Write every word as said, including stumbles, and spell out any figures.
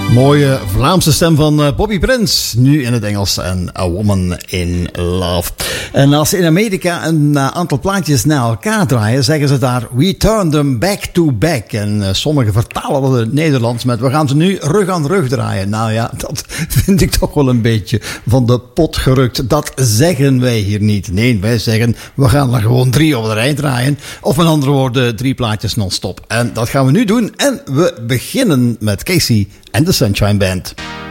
Mooie Vlaamse stem van Bobby Prince, nu in het Engels en A Woman in Love. En als ze in Amerika een aantal plaatjes na elkaar draaien, zeggen ze daar we turn them back to back. En uh, sommigen vertalen dat in het Nederlands met we gaan ze nu rug aan rug draaien. Nou ja, dat vind ik toch wel een beetje van de pot gerukt. Dat zeggen wij hier niet. Nee, wij zeggen we gaan er gewoon drie op de rij draaien. Of met andere woorden, drie plaatjes non-stop. En dat gaan we nu doen. En we beginnen met Casey en de Sunshine Band.